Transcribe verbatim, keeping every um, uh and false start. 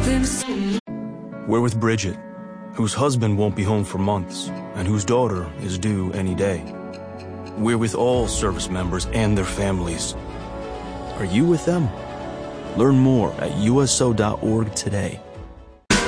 We're with Bridget, whose husband won't be home for months, and whose daughter is due any day. We're with all service members and their families. Are you with them? Learn more at U S O dot org today.